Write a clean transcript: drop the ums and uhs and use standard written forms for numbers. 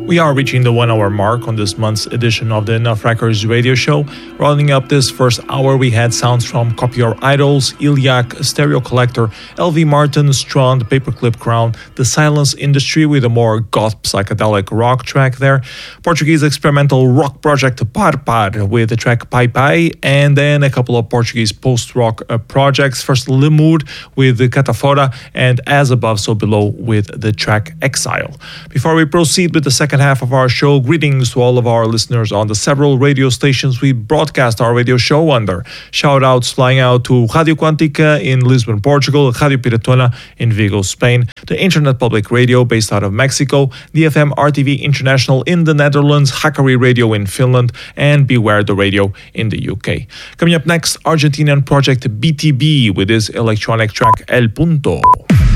We are reaching the 1 hour mark on this month's edition of the Enough Records radio show. Rounding up this first hour, we had sounds from Copy Your Idols, Iliac, Stereo Collector, LV Martin, Strand, Paperclip Crown, The Silence Industry with a more goth psychedelic rock track there, Portuguese experimental rock project Par Par with the track Pai Pai, and then a couple of Portuguese post-rock projects. First Lemur with the Catafora, and As Above So Below with the track Exile. Before we proceed with the second half of our show, greetings to all of our listeners on the several radio stations we broadcast our radio show under. Shout outs flying out to Radio Quantica in Lisbon, Portugal, Radio Piratona in Vigo, Spain, the Internet Public Radio based out of Mexico, DFM RTV International in the Netherlands, Hackari Radio in Finland, and Beware the Radio in the UK. Coming up next, Argentinian project BTB with his electronic track El Punto.